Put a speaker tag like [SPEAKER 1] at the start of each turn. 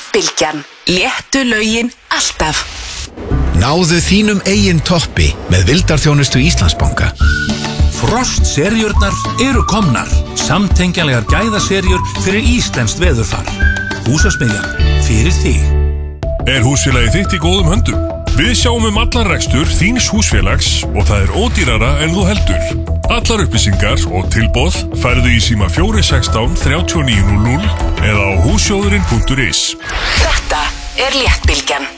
[SPEAKER 1] Bylgjan. Léttu lögin alltaf.
[SPEAKER 2] Náðu þínum eigin toppi með vildarþjónustu Íslandsbanka.
[SPEAKER 3] Frostserjurnar eru komnar. Samtengjanlegar gæðaserjur fyrir íslenskt veðurfar. Húsasmiðjan fyrir þig.
[SPEAKER 4] Húsfélagið þitt í góðum höndum? Við sjáum allan rekstur þíns húsfélags og það ódýrara en þú heldur. Allar upplýsingar og tilboð færðu í síma 416 3900 eða á hússjóðurinn.is.
[SPEAKER 1] Þetta Léttbylgjan.